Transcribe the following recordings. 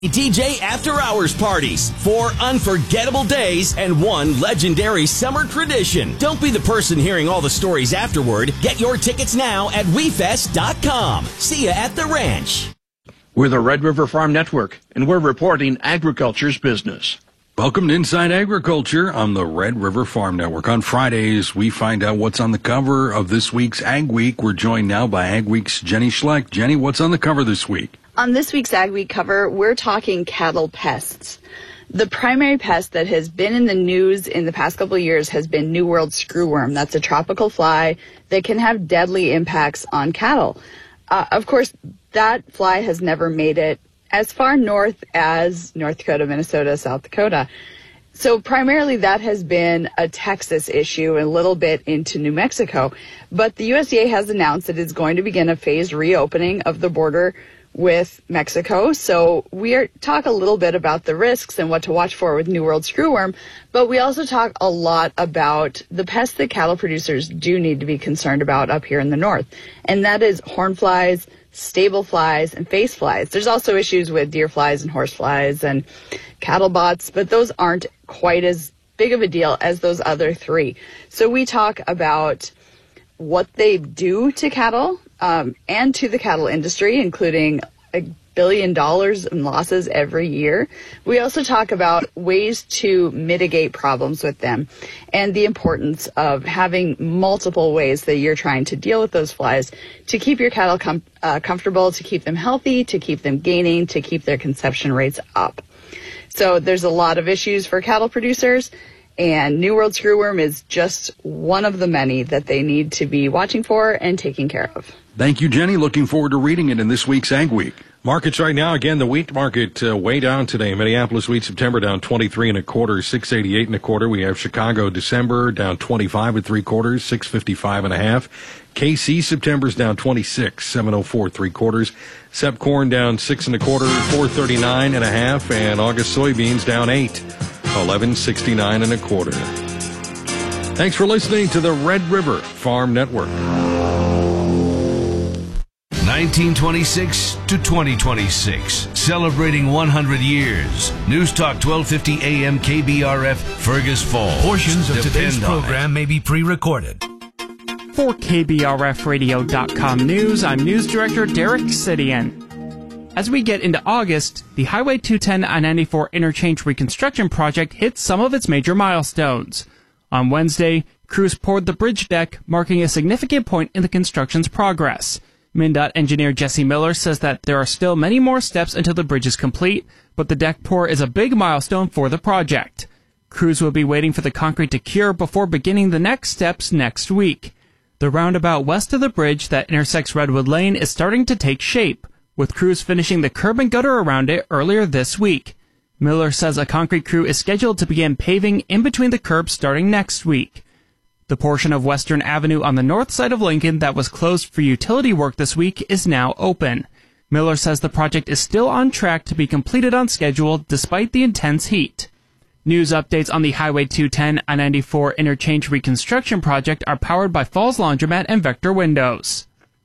DJ After Hours parties, 4 unforgettable days, and 1 legendary summer tradition. Don't be the person hearing all the stories afterward. Get your tickets now at wefest.com. See ya at the ranch. We're the Red River Farm Network, and we're reporting agriculture's business. Welcome to Inside Agriculture on the Red River Farm Network. On Fridays, we find out what's on the cover of this week's Ag Week. We're joined now by Ag Week's Jenny Schleck. Jenny, what's on the cover this week? On this week's Ag Week cover, we're talking cattle pests. The primary pest that has been in the news in the past couple of years has been New World screwworm. That's a tropical fly that can have deadly impacts on cattle. Of course, that fly has never made it as far north as North Dakota, Minnesota, South Dakota. So primarily that has been a Texas issue, a little bit into New Mexico. But the USDA has announced that it's going to begin a phased reopening of the border with Mexico. So we talk a little bit about the risks and what to watch for with New World screwworm, but we also talk a lot about the pests that cattle producers do need to be concerned about up here in the north. And that is horn flies, stable flies, and face flies. There's also issues with deer flies and horse flies and cattle bots, but those aren't quite as big of a deal as those other 3. So we talk about what they do to cattle, and to the cattle industry, including $1 billion in losses every year. We also talk about ways to mitigate problems with them and the importance of having multiple ways that you're trying to deal with those flies to keep your cattle comfortable, to keep them healthy, to keep them gaining, to keep their conception rates up. So there's a lot of issues for cattle producers, and New World screwworm is just one of the many that they need to be watching for and taking care of. Thank you, Jenny. Looking forward to reading it in this week's Ag Week. Markets right now, again, the wheat market way down today. Minneapolis wheat September down 23 1/4, 688 1/4. We have Chicago December down 25 3/4, 655 1/2. KC September's down 26, 704 3/4. Sep corn down 6 1/4, 439 1/2, and August soybeans down 8, 1169 1/4. Thanks for listening to the Red River Farm Network. 1926 to 2026, celebrating 100 years. News Talk 1250 AM KBRF, Fergus Falls. Portions of today's program may be pre-recorded. For KBRFradio.com News, I'm News Director Derek Sidian. As we get into August, the Highway 210 I-94 interchange reconstruction project hits some of its major milestones. On Wednesday, crews poured the bridge deck, marking a significant point in the construction's progress. MnDOT engineer Jesse Miller says that there are still many more steps until the bridge is complete, but the deck pour is a big milestone for the project. Crews will be waiting for the concrete to cure before beginning the next steps next week. The roundabout west of the bridge that intersects Redwood Lane is starting to take shape, with crews finishing the curb and gutter around it earlier this week. Miller says a concrete crew is scheduled to begin paving in between the curbs starting next week. The portion of Western Avenue on the north side of Lincoln that was closed for utility work this week is now open. Miller says the project is still on track to be completed on schedule despite the intense heat. News updates on the Highway 210 I-94 interchange reconstruction project are powered by Falls Laundromat and Vector Windows.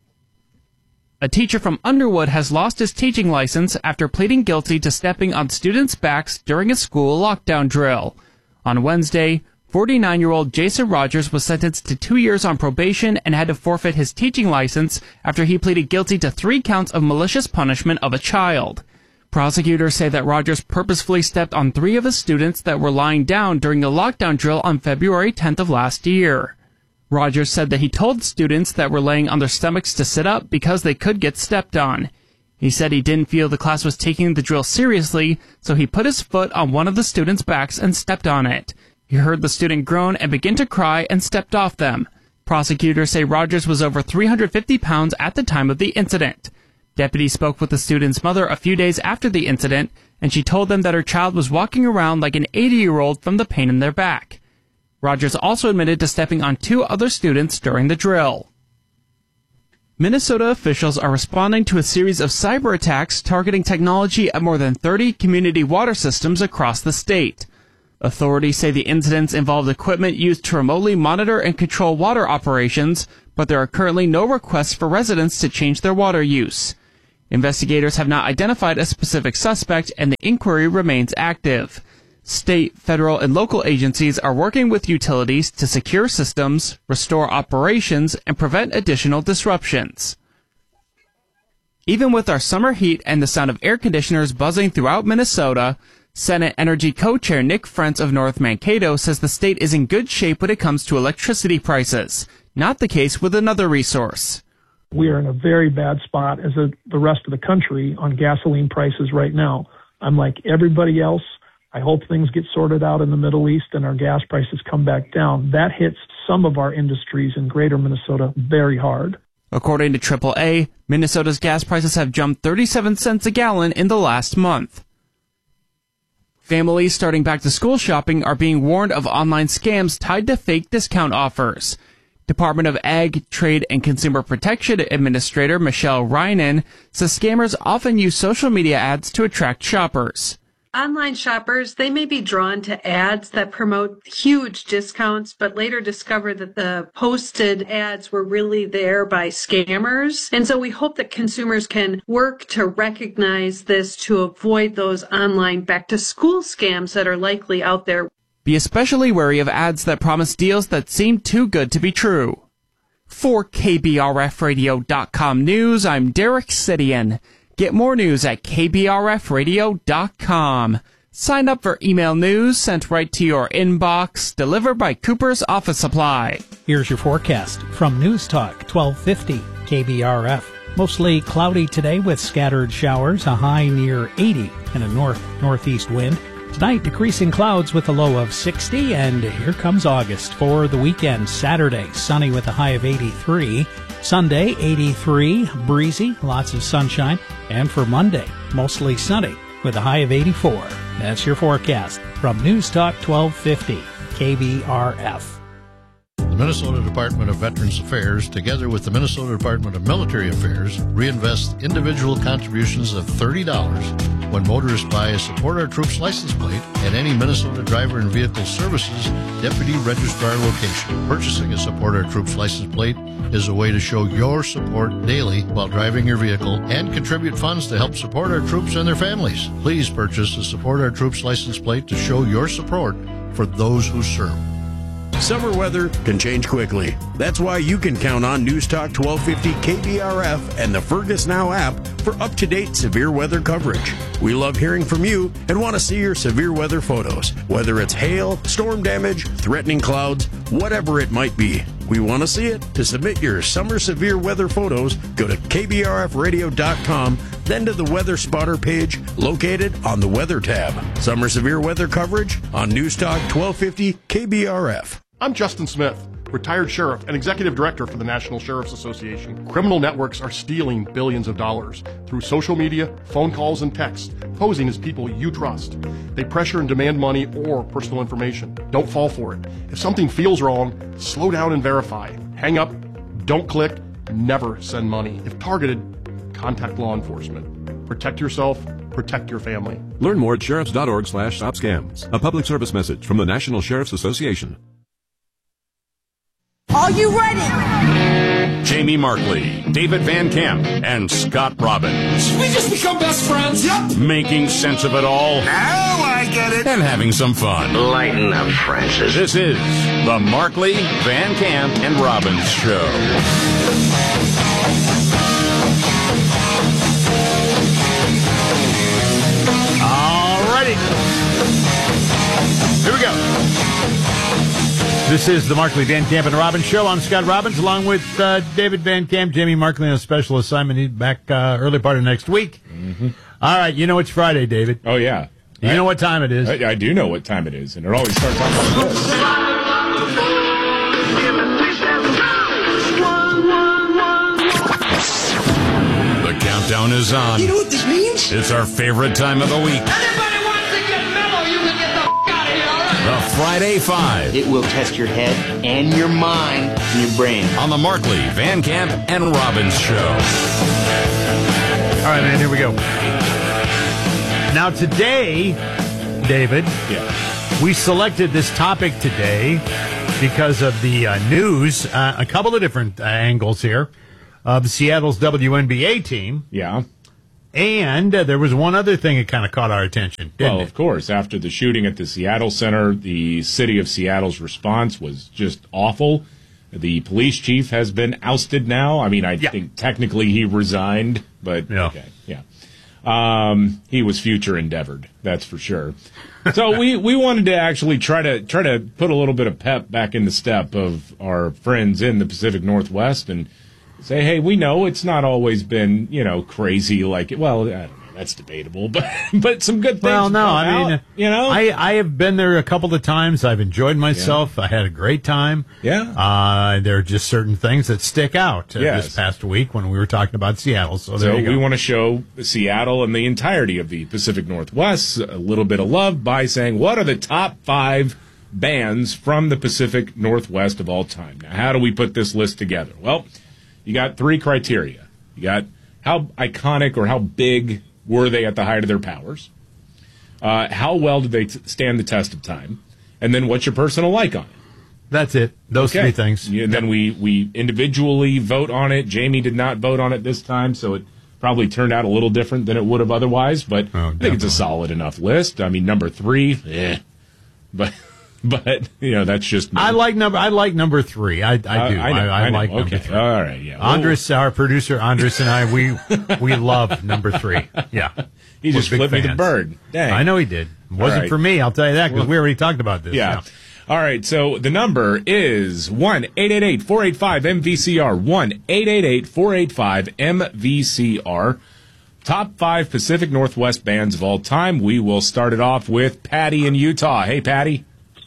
A teacher from Underwood has lost his teaching license after pleading guilty to stepping on students' backs during a school lockdown drill. On Wednesday, 49-year-old Jason Rogers was sentenced to 2 years on probation and had to forfeit his teaching license after he pleaded guilty to 3 counts of malicious punishment of a child. Prosecutors say that Rogers purposefully stepped on 3 of his students that were lying down during a lockdown drill on February 10th of last year. Rogers said that he told students that were laying on their stomachs to sit up because they could get stepped on. He said he didn't feel the class was taking the drill seriously, so he put his foot on one of the students' backs and stepped on it. He heard the student groan and begin to cry and stepped off them. Prosecutors say Rogers was over 350 pounds at the time of the incident. Deputies spoke with the student's mother a few days after the incident, and she told them that her child was walking around like an 80-year-old from the pain in their back. Rogers also admitted to stepping on 2 other students during the drill. Minnesota officials are responding to a series of cyber attacks targeting technology at more than 30 community water systems across the state. Authorities say the incidents involved equipment used to remotely monitor and control water operations, but there are currently no requests for residents to change their water use. Investigators have not identified a specific suspect, and the inquiry remains active. State, federal, and local agencies are working with utilities to secure systems, restore operations, and prevent additional disruptions. Even with our summer heat and the sound of air conditioners buzzing throughout Minnesota, Senate Energy Co-Chair Nick Frentz of North Mankato says the state is in good shape when it comes to electricity prices. Not the case with another resource. We are in a very bad spot as the rest of the country on gasoline prices right now. I'm like everybody else. I hope things get sorted out in the Middle East and our gas prices come back down. That hits some of our industries in greater Minnesota very hard. According to AAA, Minnesota's gas prices have jumped 37 cents a gallon in the last month. Families starting back-to-school shopping are being warned of online scams tied to fake discount offers. Department of Ag, Trade, and Consumer Protection Administrator Michelle Reinen says scammers often use social media ads to attract shoppers. Online shoppers, they may be drawn to ads that promote huge discounts, but later discover that the posted ads were really there by scammers. And so we hope that consumers can work to recognize this to avoid those online back-to-school scams that are likely out there. Be especially wary of ads that promise deals that seem too good to be true. For KBRFradio.com News, I'm Derek Sidian. Get more news at KBRFradio.com. Sign up for email news sent right to your inbox, delivered by Cooper's Office Supply. Here's your forecast from News Talk 1250 KBRF. Mostly cloudy today with scattered showers, a high near 80 and a north-northeast wind. Tonight, decreasing clouds with a low of 60, and here comes August for the weekend. Saturday, sunny with a high of 83. Sunday, 83, breezy, lots of sunshine. And for Monday, mostly sunny with a high of 84. That's your forecast from News Talk 1250 KBRF. The Minnesota Department of Veterans Affairs, together with the Minnesota Department of Military Affairs, reinvest individual contributions of $30 when motorists buy a Support Our Troops license plate at any Minnesota Driver and Vehicle Services Deputy Registrar location. Purchasing a Support Our Troops license plate is a way to show your support daily while driving your vehicle and contribute funds to help support our troops and their families. Please purchase a Support Our Troops license plate to show your support for those who serve. Summer weather can change quickly. That's why you can count on News Talk 1250 KBRF and the Fergus Now app for up-to-date severe weather coverage. We love hearing from you and want to see your severe weather photos, whether it's hail, storm damage, threatening clouds, whatever it might be. We want to see it. To submit your summer severe weather photos, go to kbrfradio.com, then to the Weather Spotter page located on the Weather tab. Summer severe weather coverage on News Talk 1250 KBRF. I'm Justin Smith, retired sheriff and executive director for the National Sheriff's Association. Criminal networks are stealing billions of dollars through social media, phone calls, and texts, posing as people you trust. They pressure and demand money or personal information. Don't fall for it. If something feels wrong, slow down and verify. Hang up, don't click, never send money. If targeted, contact law enforcement. Protect yourself, protect your family. Learn more at sheriffs.org/stopscams. A public service message from the National Sheriff's Association. Are you ready? Jamie Markley, David Van Camp, and Scott Robbins. We just become best friends. Yep. Making sense of it all. Now I get it. And having some fun. Lighten up, Francis. This is the Markley, Van Camp, and Robbins Show. All righty. Here we go. This is the Markley, Van Camp, and Robbins Show. I'm Scott Robbins, along with David Van Camp, Jamie Markley on a special assignment. He's back early part of next week. Mm-hmm. All right, you know it's Friday, David. Oh, yeah. You know what time it is. I do know what time it is, and it always starts off like this. The countdown is on. You know what this means? It's our favorite time of the week. Anybody wants to get mellow, you can get the out of here, all right? The Friday Five. It will test your head and your mind and your brain. On the Markley, Van Camp, and Robbins Show. All right, man, here we go. Now, today, David, we selected this topic today because of the news, a couple of different angles here, of Seattle's WNBA team. Yeah. And there was one other thing that kind of caught our attention, didn't it? Of course. After the shooting at the Seattle Center, the city of Seattle's response was just awful. The police chief has been ousted now. I mean, I think technically he resigned, but okay, he was future endeavored, that's for sure. So we wanted to actually try to put a little bit of pep back in the step of our friends in the Pacific Northwest and say, hey, we know it's not always been, crazy like it. Well, I don't know, that's debatable, but some good things. Well, no, I mean, I have been there a couple of times. I've enjoyed myself. Yeah. I had a great time. Yeah. There are just certain things that stick out this past week when we were talking about Seattle. So there you go. We want to show Seattle and the entirety of the Pacific Northwest a little bit of love by saying, what are the top 5 bands from the Pacific Northwest of all time? Now, how do we put this list together? Well, you got 3 criteria. You got how iconic or how big were they at the height of their powers? How well did they stand the test of time? And then what's your personal like on it? That's it. Those 3 things. Then we individually vote on it. Jamie did not vote on it this time, so it probably turned out a little different than it would have otherwise. But I think it's a solid enough list. I mean, number 3, but that's just me. I like number 3. I do. I like number 3. All right, yeah. Andres, our producer, Andres and I, we love number 3. Yeah. He just flipped me the bird. Dang. I know he did. It wasn't for me, I'll tell you that, because we already talked about this. Yeah. All right, so the number is 1-888-485-MVCR, 1-888-485-MVCR. Top 5 Pacific Northwest bands of all time. We will start it off with Patty in Utah. Hey, Patty.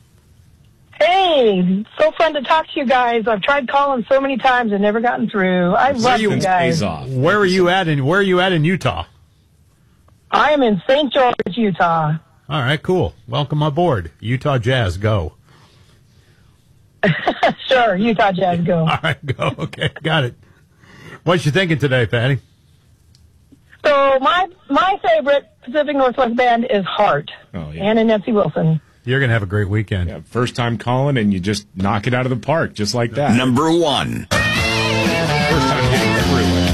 Hey, so fun to talk to you guys. I've tried calling so many times and never gotten through. I love you guys. Where are you at in Utah? I am in St. George, Utah. All right, cool. Welcome aboard. Utah Jazz, go. Sure, Utah Jazz, go. All right, go. Okay, got it. What you thinking today, Patty? So my favorite Pacific Northwest band is Heart. Oh, yeah. Ann and Nancy Wilson. You're going to have a great weekend. Yeah, first time calling, and you just knock it out of the park, just like that. Number 1. First time hitting through it.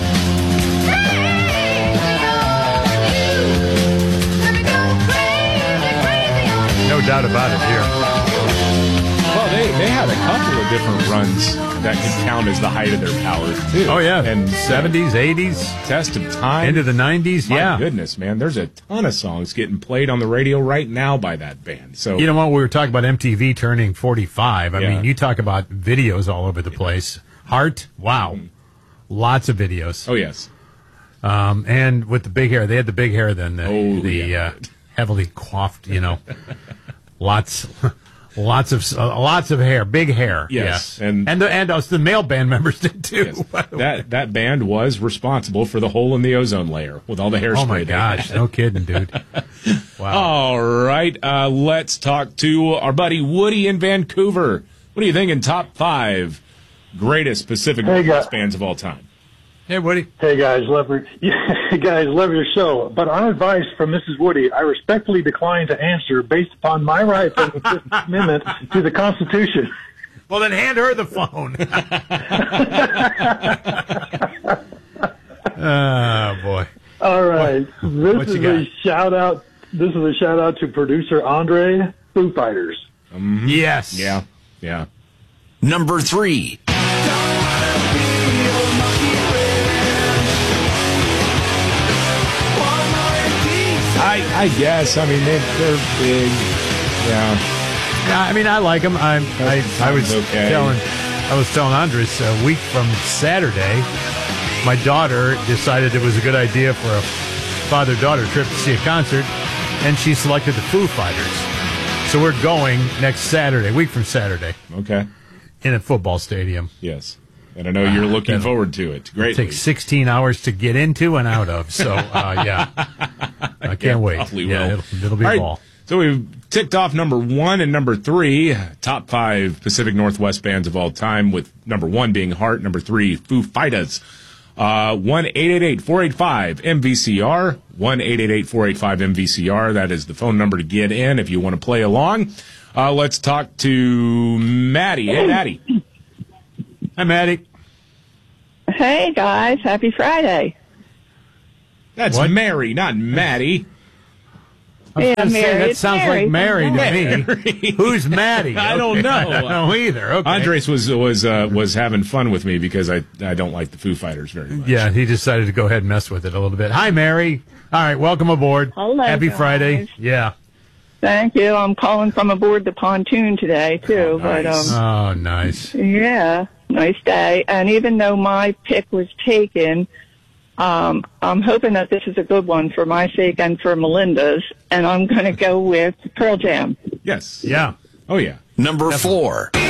No doubt about it here. Well, they had a couple of different runs that could count as the height of their powers, too. Oh, yeah. And 70s, 80s. Test of Time. Into the 90s, My goodness, man. There's a ton of songs getting played on the radio right now by that band. So you know what? We were talking about MTV turning 45. I mean, you talk about videos all over the place. Heart, wow. Lots of videos. Oh, yes. And with the big hair. They had the big hair then. Heavily coiffed, Lots of hair, big hair. Yes, yeah. and the male band members did too. Yes. That band was responsible for the hole in the ozone layer with all the hairspray. Oh my gosh, no kidding, dude. Wow. All right, let's talk to our buddy Woody in Vancouver. What are you thinking? Top 5 greatest Pacific Northwest bands of all time. Hey, Woody. Hey, guys. Love your show. But on advice from Mrs. Woody, I respectfully decline to answer based upon my rights and the 15th Amendment to the Constitution. Well, then hand her the phone. Oh, boy. All right. This is a shout out to producer Andre, Foo Fighters. Mm-hmm. Yes. Yeah. Number 3. I guess. I mean, they're big. Yeah. I mean, I like them. I was telling Andres a week from Saturday, my daughter decided it was a good idea for a father-daughter trip to see a concert, and she selected the Foo Fighters. So we're going next Saturday, week from Saturday. Okay. In a football stadium. Yes. And I know you're looking forward to it. Greatly. It takes 16 hours to get into and out of. So, yeah. I can't wait. Yeah, it'll be a ball. So we've ticked off number 1 and number 3, top 5 Pacific Northwest bands of all time, with number 1 being Heart, number 3, Foo Fighters. 1-888-485-MVCR, 1-888-485-MVCR. That is the phone number to get in if you want to play along. Let's talk to Maddie. Hey, Maddie. Hi, Maddie. Hey, guys. Happy Friday. That's What? Mary, not Maddie. I was gonna say, Mary. that It's sounds Mary. like Mary to me. Who's Maddie? I don't know. I don't know either. Okay. Andres was having fun with me because I don't like the Foo Fighters very much. Yeah, he decided to go ahead and mess with it a little bit. Hi, Mary. All right, welcome aboard. Hello, Happy guys. Friday. Yeah. Thank you. I'm calling from aboard the pontoon today, too. Nice. Oh, nice. Yeah, nice day. And even though my pick was taken, I'm hoping that this is a good one for my sake and for Melinda's, and I'm going to go with Pearl Jam. Yes. Yeah. Oh, yeah. Number 4.